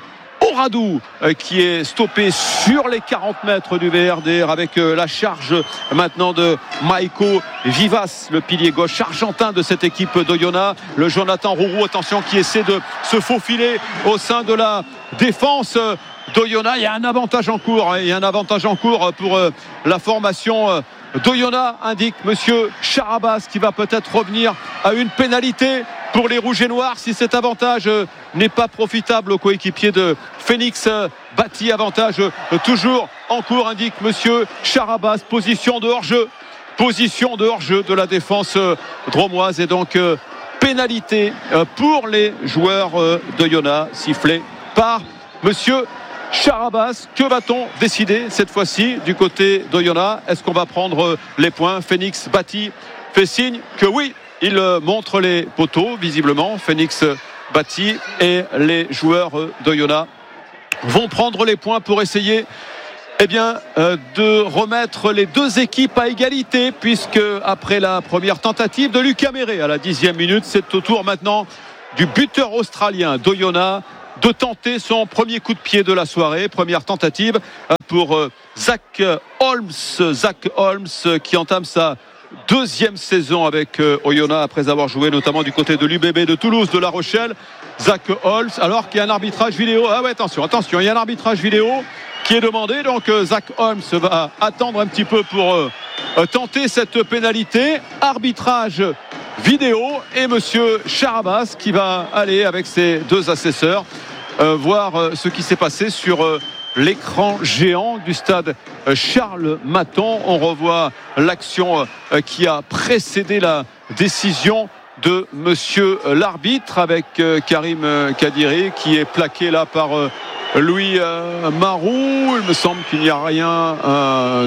Oradou euh, qui est stoppé sur les quarante mètres du V R D R avec euh, la charge maintenant de Maiko Vivas, le pilier gauche argentin de cette équipe d'Oyonnax. Le Jonathan Rourou, attention, qui essaie de se faufiler au sein de la défense d'Oyonnax. Il y a un avantage en cours, hein, il y a un avantage en cours pour euh, la formation euh, d'Oyonnax, indique monsieur Charabas, qui va peut-être revenir à une pénalité pour les Rouges et Noirs si cet avantage euh, n'est pas profitable aux coéquipiers de Phoenix euh, Bâti. Avantage euh, toujours en cours, indique monsieur Charabas. Position de hors-jeu, position de hors-jeu de la défense euh, dromoise, et donc euh, pénalité euh, pour les joueurs euh, d'Oyonnax, sifflé par monsieur Charabas. Que va-t-on décider cette fois-ci du côté d'Oyonnax? Est-ce qu'on va prendre les points? Phoenix Bâti fait signe que oui, il montre les poteaux visiblement. Phoenix Bâti et les joueurs d'Oyonnax vont prendre les points pour essayer eh bien, euh, de remettre les deux équipes à égalité, puisque après la première tentative de Lucas Méré à la dixième minute, c'est au tour maintenant du buteur australien d'Oyonnax de tenter son premier coup de pied de la soirée. Première tentative pour Zach Holmes. Zach Holmes qui entame sa deuxième saison avec Oyonnax après avoir joué notamment du côté de l'U B B de Toulouse, de La Rochelle. Zach Holmes, alors qu'il y a un arbitrage vidéo. Ah ouais, attention, attention, il y a un arbitrage vidéo qui est demandé. Donc Zach Holmes va attendre un petit peu pour euh, tenter cette pénalité. Arbitrage vidéo, et monsieur Charabas qui va aller avec ses deux assesseurs euh, voir euh, ce qui s'est passé sur euh, l'écran géant du stade Charles Maton. On revoit l'action euh, qui a précédé la décision de monsieur l'arbitre, avec euh, Karim Kadiri qui est plaqué là par euh, Louis euh, Marou. Il me semble qu'il n'y a rien euh,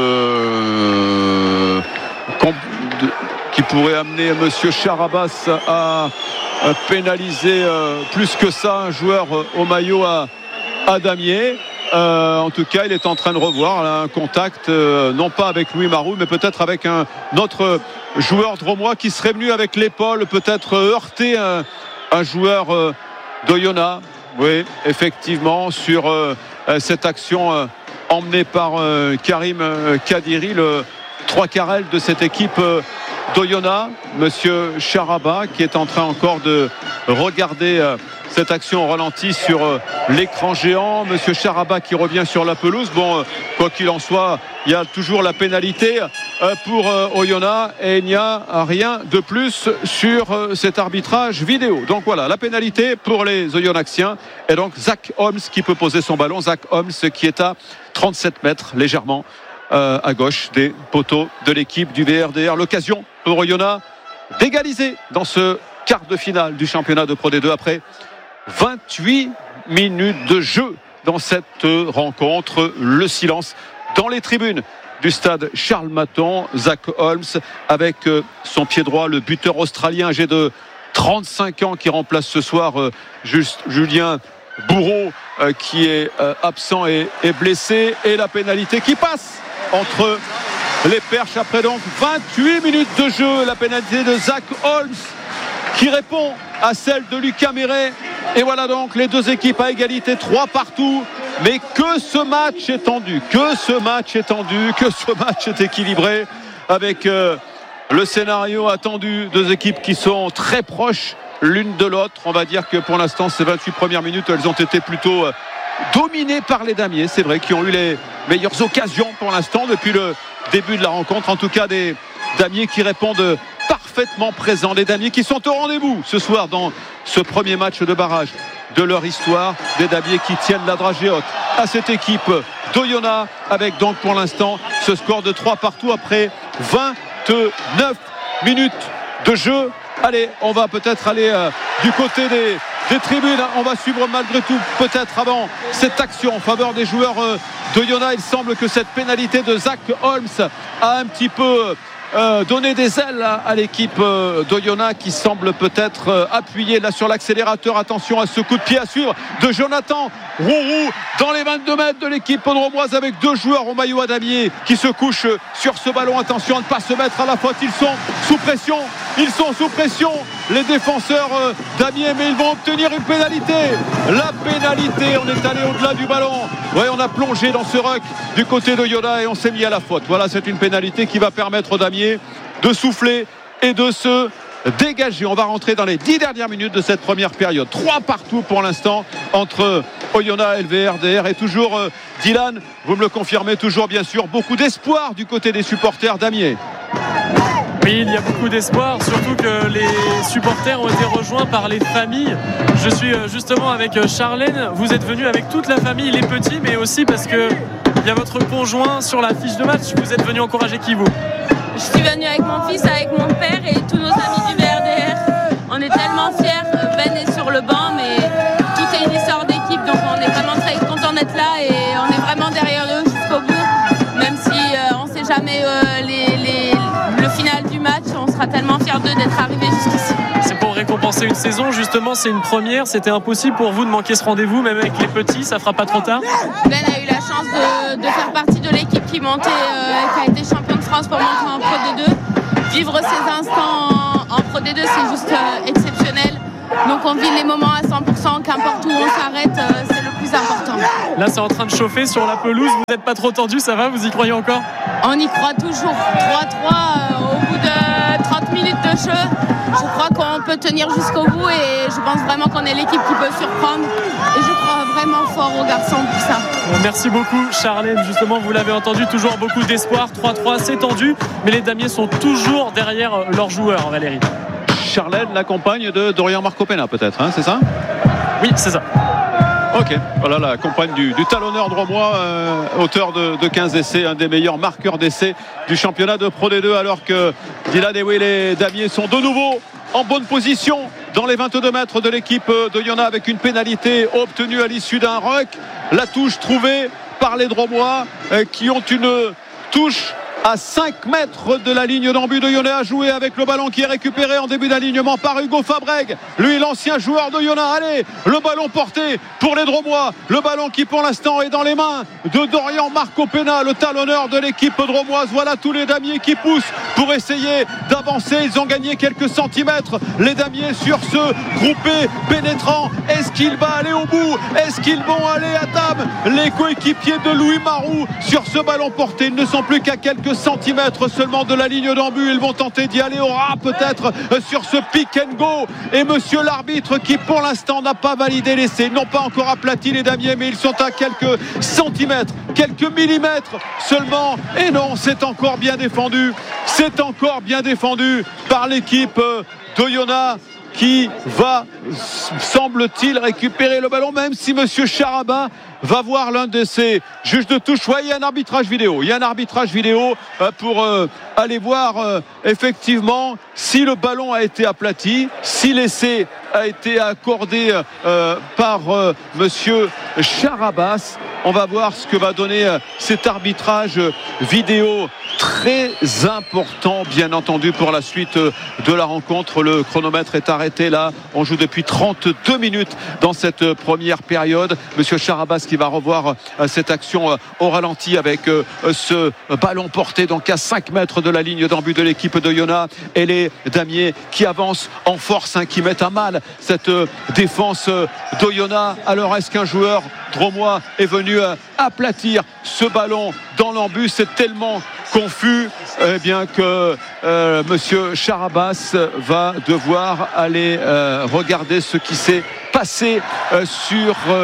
de, de qui pourrait amener monsieur Charabas à, à pénaliser euh, plus que ça un joueur euh, au maillot à, à damier. Euh, en tout cas, il est en train de revoir là, un contact, euh, non pas avec Louis Marou, mais peut-être avec un autre joueur dromois qui serait venu avec l'épaule, peut-être heurter un, un joueur euh, d'Oyonnax. Oui, effectivement, sur euh, cette action euh, emmenée par euh, Karim euh, Kadiri, le trois quarts aile de cette équipe euh, d'Oyonnax. Monsieur Charabas qui est en train encore de regarder euh, cette action au ralenti sur euh, l'écran géant. Monsieur Charabas qui revient sur la pelouse. Bon, euh, quoi qu'il en soit, il y a toujours la pénalité euh, pour euh, Oyonnax, et il n'y a rien de plus sur euh, cet arbitrage vidéo. Donc voilà, la pénalité pour les Oyonnaxiens, et donc Zach Holmes qui peut poser son ballon. Zach Holmes qui est à trente-sept mètres légèrement Euh, à gauche des poteaux de l'équipe du V R D R. L'occasion pour Oyonnax d'égaliser dans ce quart de finale du championnat de Pro D deux après vingt-huit minutes de jeu dans cette rencontre. Le silence dans les tribunes du stade Charles Maton. Zach Holmes avec son pied droit, le buteur australien âgé de trente-cinq ans qui remplace ce soir euh, juste Julien Bourreau euh, qui est euh, absent et, et blessé, et la pénalité qui passe entre les perches après donc vingt-huit minutes de jeu. La pénalité de Zach Holmes qui répond à celle de Lucas Méré, et voilà donc les deux équipes à égalité, trois partout. Mais que ce match est tendu, que ce match est tendu, que ce match est équilibré, avec euh, le scénario attendu, deux équipes qui sont très proches l'une de l'autre. On va dire que pour l'instant ces vingt-huit premières minutes, elles ont été plutôt euh, dominées par les damiers, c'est vrai, qui ont eu les meilleures occasions pour l'instant depuis le début de la rencontre. En tout cas, des damiers qui répondent parfaitement présents, des damiers qui sont au rendez-vous ce soir dans ce premier match de barrage de leur histoire, des damiers qui tiennent la dragée haute à cette équipe d'Oyonnax, avec donc pour l'instant ce score de trois partout après vingt-neuf minutes de jeu. Allez, on va peut-être aller euh, du côté des, des tribunes. On va suivre malgré tout, peut-être avant cette action en faveur des joueurs euh, d'Oyonnax. Il semble que cette pénalité de Zach Holmes a un petit peu euh, donner des ailes à, à l'équipe euh, d'Oyonnax qui semble peut-être euh, appuyée là sur l'accélérateur. Attention à ce coup de pied à suivre de Jonathan Rourou dans les vingt-deux mètres de l'équipe drômoise avec deux joueurs au maillot à damier qui se couchent sur ce ballon. Attention à ne pas se mettre à la faute, ils sont sous pression, ils sont sous pression les défenseurs euh, d'Amiens, mais ils vont obtenir une pénalité. La pénalité, on est allé au-delà du ballon. Ouais, on a plongé dans ce ruck du côté d'Oyonnax et on s'est mis à la faute. Voilà, c'est une pénalité qui va permettre aux Damiers de souffler et de se dégager. On va rentrer dans les dix dernières minutes de cette première période. Trois partout pour l'instant entre Oyonnax et le V R D R. Et toujours euh, Dylan, vous me le confirmez, toujours bien sûr beaucoup d'espoir du côté des supporters d'Amiens. Oui, il y a beaucoup d'espoir, surtout que les supporters ont été rejoints par les familles. Je suis justement avec Charlène. Vous êtes venu avec toute la famille, les petits, mais aussi parce que il y a votre conjoint sur la fiche de match. Vous êtes venu encourager qui, vous ? Je suis venue avec mon fils, avec mon père et tous nos amis du V R D R. On est tellement fiers. Ben est sur le banc, mais tout est une histoire d'équipe, donc on est vraiment très contents d'être là et on est vraiment derrière eux jusqu'au bout. Même si euh, on ne sait jamais euh, les, les, le final du match, on sera tellement fiers d'eux d'être arrivés jusqu'ici. C'est pour récompenser une saison, justement, c'est une première. C'était impossible pour vous de manquer ce rendez-vous, même avec les petits, ça fera pas trop tard. Ben a eu la chance de, de faire partie de l'équipe qui montait, euh, qui a été champion de France pour monter en Pro D deux. Vivre ces instants en, en Pro D deux, c'est juste euh, exceptionnel. Donc on vit les moments à cent pour cent, qu'importe où on s'arrête, euh, c'est le plus important. Là, c'est en train de chauffer sur la pelouse. Vous n'êtes pas trop tendu, ça va? Vous y croyez encore? On y croit toujours. trois trois euh, au bout de trente minutes de jeu. Je crois qu'on peut tenir jusqu'au bout et je pense vraiment qu'on est l'équipe qui peut surprendre. Et je crois vraiment fort aux garçons pour ça. Merci beaucoup, Charlène. Justement, vous l'avez entendu, toujours beaucoup d'espoir. trois trois, c'est tendu, mais les Damiers sont toujours derrière leurs joueurs, Valérie. Charlène, la compagne de Dorian Marcopena, peut-être, hein, c'est ça? Oui, c'est ça. Ok, voilà la compagne du, du talonneur drômois, euh, auteur de, de quinze essais, un des meilleurs marqueurs d'essais du championnat de Pro D deux, alors que Dylan et les Damiers sont de nouveau en bonne position dans les vingt-deux mètres de l'équipe d'Oyonnax avec une pénalité obtenue à l'issue d'un ruck. La touche trouvée par les drômois euh, qui ont une touche à cinq mètres de la ligne d'en but d'Oyonnax, à jouer avec le ballon qui est récupéré en début d'alignement par Hugo Fabreg, lui l'ancien joueur d'Oyonnax. Allez, le ballon porté pour les drômois, le ballon qui pour l'instant est dans les mains de Dorian Marcopena, le talonneur de l'équipe drômoise. Voilà tous les Damiers qui poussent pour essayer d'avancer. Ils ont gagné quelques centimètres, les Damiers, sur ce groupé pénétrant. Est-ce qu'il va aller au bout? Est-ce qu'ils vont aller à table? Les coéquipiers de Louis Marou sur ce ballon porté, ils ne sont plus qu'à quelques centimètres seulement de la ligne d'en but. Ils vont tenter d'y aller au ras peut-être sur ce pick and go, et monsieur l'arbitre qui pour l'instant n'a pas validé l'essai. Ils n'ont pas encore aplati les Damiers, mais ils sont à quelques centimètres, quelques millimètres seulement. Et non, c'est encore bien défendu, c'est encore bien défendu par l'équipe d'Oyonnax qui va, semble-t-il, récupérer le ballon, même si monsieur Charabin va voir l'un de ses juges de touche. Ouais, il y a un arbitrage vidéo. Il y a un arbitrage vidéo pour euh, aller voir euh, effectivement si le ballon a été aplati, si l'essai a été accordé euh, par euh, monsieur Charabas. On va voir ce que va donner euh, cet arbitrage vidéo très important, bien entendu, pour la suite euh, de la rencontre. Le chronomètre est arrêté là. On joue depuis trente-deux minutes dans cette euh, première période. Monsieur Charabas qui va revoir euh, cette action euh, au ralenti avec euh, ce ballon porté donc à cinq mètres de la ligne d'en but de l'équipe d'Oyonnax, et les Damiers qui avancent en force, hein, qui mettent à mal cette euh, défense euh, d'Oyonnax. Alors est-ce qu'un joueur drômois est venu euh, aplatir ce ballon dans l'embut? C'est tellement confus eh bien que euh, monsieur Charabas va devoir aller euh, regarder ce qui s'est passé euh, sur euh,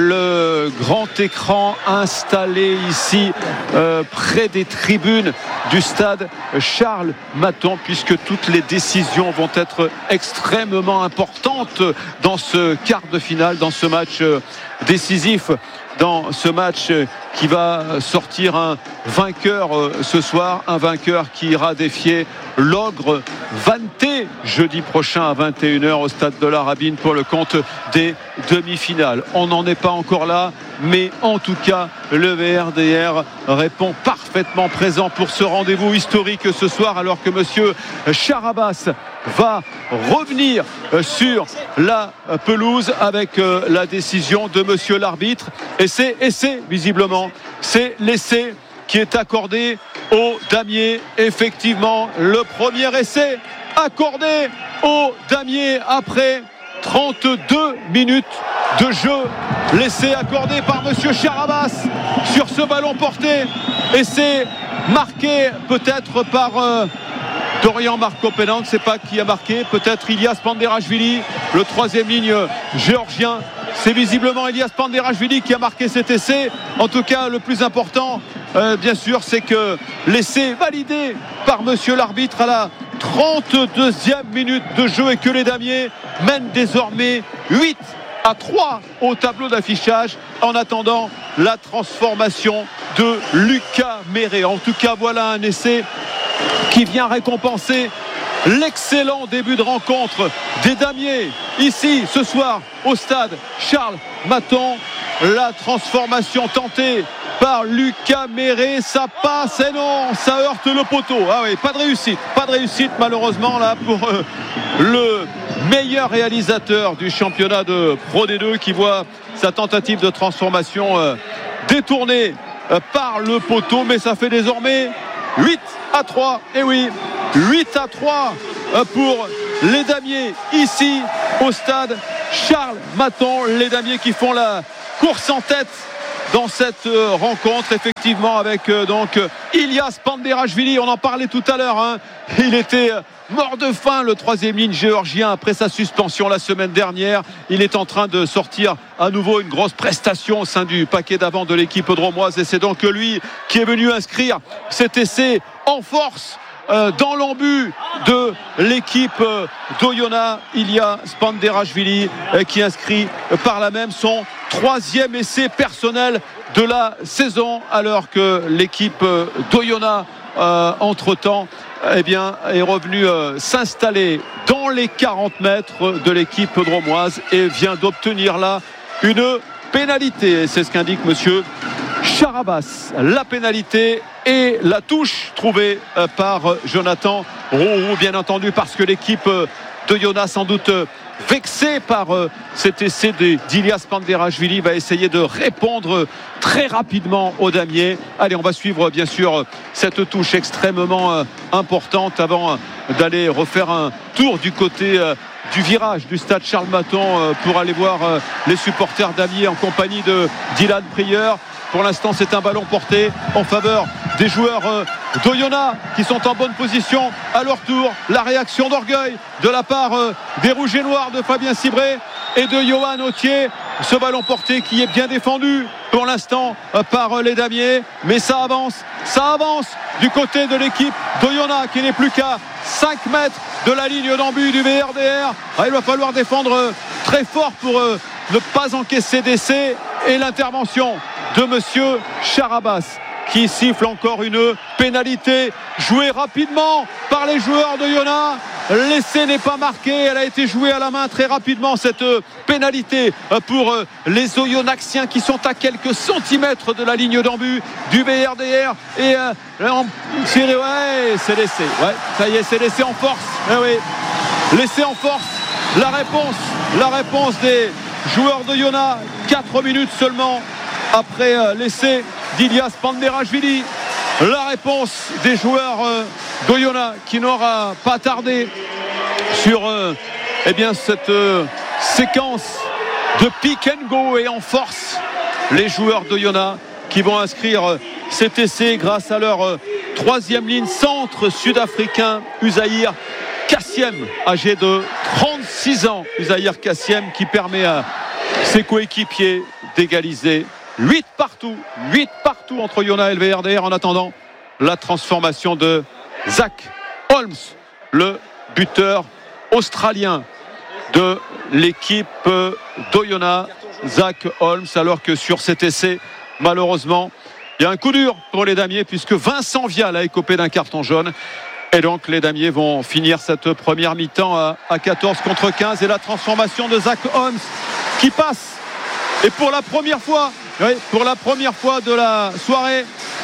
le grand écran installé ici euh, près des tribunes du stade Charles Maton, puisque toutes les décisions vont être extrêmement importantes dans ce quart de finale, dans ce match euh, décisif, dans ce match qui va sortir un vainqueur ce soir, un vainqueur qui ira défier l'ogre Vanté jeudi prochain à vingt et une heures au stade de la Rabine pour le compte des demi-finales. On n'en est pas encore là, mais en tout cas le V R D R répond parfaitement parfaitement présent pour ce rendez-vous historique ce soir, alors que monsieur Charabas va revenir sur la pelouse avec la décision de monsieur l'arbitre. Et c'est essai, visiblement, c'est l'essai qui est accordé au damier. Effectivement, le premier essai accordé au damier après trente-deux minutes de jeu. L'essai accordé par monsieur Charabas sur ce ballon porté. Essai marqué peut-être par euh, Dorian Markopénan, on ne sait pas qui a marqué, peut-être Ilias Panderashvili, le troisième ligne géorgien. C'est visiblement Ilias Panderashvili qui a marqué cet essai. En tout cas, le plus important, euh, bien sûr, c'est que l'essai validé par monsieur l'arbitre à la trente-deuxième minute de jeu et que les damiers mènent désormais huit à trois au tableau d'affichage en attendant la transformation de Lucas Méré. En tout cas, voilà un essai qui vient récompenser l'excellent début de rencontre des damiers ici ce soir au stade Charles Maton. La transformation tentée par Lucas Méré, ça passe et non, ça heurte le poteau. Ah oui, pas de réussite, pas de réussite malheureusement là pour euh, le meilleur réalisateur du championnat de Pro D deux qui voit sa tentative de transformation euh, détournée euh, par le poteau, mais ça fait désormais huit à trois. Et oui, huit à trois euh, pour les damiers ici au stade Charles Maton. Les damiers qui font la course en tête dans cette euh, rencontre, effectivement, avec euh, donc euh, Ilias Panderashvili. On en parlait tout à l'heure, hein. Il était euh, mort de faim, le troisième ligne géorgien, après sa suspension la semaine dernière. Il est en train de sortir à nouveau une grosse prestation au sein du paquet d'avant de l'équipe drômoise, et c'est donc lui qui est venu inscrire cet essai en force Euh, dans l'embut de l'équipe euh, d'Oyonnax. Ilias Panderashvili euh, qui inscrit euh, par là même son troisième essai personnel de la saison, alors que l'équipe euh, d'Oyonnax euh, entre-temps eh bien, est revenue euh, s'installer dans les quarante mètres de l'équipe drômoise et vient d'obtenir là une pénalité. C'est ce qu'indique monsieur Charabas. La pénalité et la touche trouvée par Jonathan Roux, bien entendu, parce que l'équipe d'Oyonnax, sans doute vexée par cet essai d'Ilias Panderashvili, va essayer de répondre très rapidement aux damiers. Allez, on va suivre bien sûr cette touche extrêmement importante avant d'aller refaire un tour du côté du virage du stade Charles Maton pour aller voir les supporters damiers en compagnie de Dylan Prieur. Pour l'instant, c'est un ballon porté en faveur des joueurs d'Oyonnax qui sont en bonne position à leur tour. La réaction d'orgueil de la part des Rouges et Noirs de Fabien Cibré et de Johan Autier. Ce ballon porté qui est bien défendu pour l'instant par les damiers, mais ça avance, ça avance du côté de l'équipe d'Oyonnax qui n'est plus qu'à cinq mètres de la ligne d'embut du V R D R. Ah, il va falloir défendre très fort pour ne pas encaisser d'essai, et l'intervention de monsieur Charabas qui siffle encore une pénalité jouée rapidement par les joueurs de Oyonnax. L'essai n'est pas marqué, elle a été jouée à la main très rapidement, cette pénalité pour les Oyonnaxiens qui sont à quelques centimètres de la ligne d'embut du V R D R. Et euh, c'est, ouais, c'est l'essai, ouais, ça y est, c'est l'essai en force. Eh oui, l'essai en force, la réponse, la réponse des joueurs de Oyonnax, quatre minutes seulement après euh, l'essai d'Ilias Panderashvili. La réponse des joueurs euh, d'Oyonnax qui n'aura pas tardé sur euh, eh bien, cette euh, séquence de pick and go, et en force les joueurs d'Oyonnax qui vont inscrire euh, cet essai grâce à leur euh, troisième ligne centre sud-africain Uzahir Kassiem, âgé de trente-six ans. Uzahir Kassiem qui permet à ses coéquipiers d'égaliser. huit partout, huit partout entre Oyonnax et le V R D R en attendant la transformation de Zach Holmes, le buteur australien de l'équipe d'Oyonnax. Zach Holmes, alors que sur cet essai, malheureusement, il y a un coup dur pour les damiers puisque Vincent Vial a écopé d'un carton jaune. Et donc les damiers vont finir cette première mi-temps à, à quatorze contre quinze, et la transformation de Zach Holmes qui passe, et pour la première fois, oui, pour la première fois de la soirée,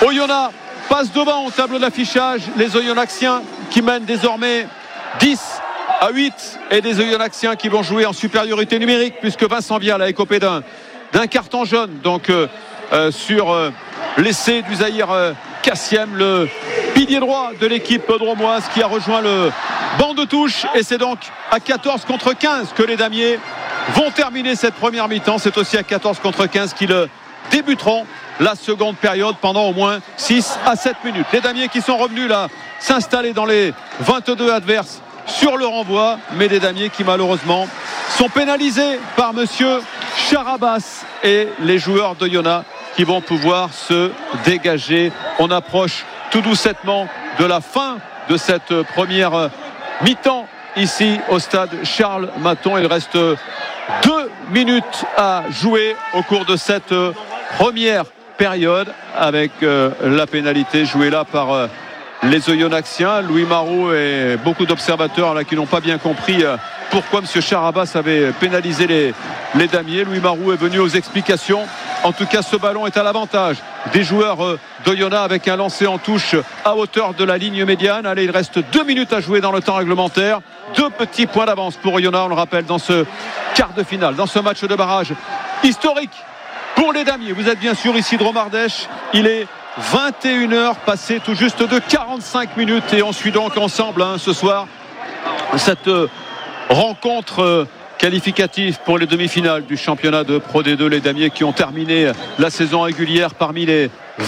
Oyonnax passe devant au tableau d'affichage. Les Oyonnaxiens qui mènent désormais dix à huit et des Oyonnaxiens qui vont jouer en supériorité numérique puisque Vincent Vial a écopé d'un, d'un carton jaune donc euh, euh, sur euh, l'essai du Zahir euh, Kassiem, le pilier droit de l'équipe dromoise qui a rejoint le banc de touche, et c'est donc à quatorze contre quinze que les Damiers vont terminer cette première mi-temps. C'est aussi à quatorze contre quinze qu'ils débuteront la seconde période pendant au moins six à sept minutes. Les Damiers qui sont revenus là s'installer dans les vingt-deux adverses sur le renvoi, mais des Damiers qui malheureusement sont pénalisés par monsieur Charabas et les joueurs d'Oyonnax qui vont pouvoir se dégager. On approche tout doucettement de la fin de cette première mi-temps ici au stade Charles Maton. Il reste deux minutes à jouer au cours de cette première période avec euh, la pénalité jouée là par euh, les Oyonnaxiens. Louis Marot et beaucoup d'observateurs là qui n'ont pas bien compris euh, pourquoi M. Charabas avait pénalisé les, les Damiers. Louis Marot est venu aux explications. En tout cas, ce ballon est à l'avantage des joueurs euh, d'Oyonnax avec un lancer en touche à hauteur de la ligne médiane. Allez, il reste deux minutes à jouer dans le temps réglementaire. Deux petits points d'avance pour Oyonnax, on le rappelle, dans ce quart de finale, dans ce match de barrage historique pour les Damiers. Vous êtes bien sûr ici de Romardèche. Il est vingt et une heures passées tout juste de quarante-cinq minutes et on suit donc ensemble hein, ce soir cette euh, rencontre euh, qualificative pour les demi-finales du championnat de Pro D deux. Les Damiers qui ont terminé la saison régulière parmi les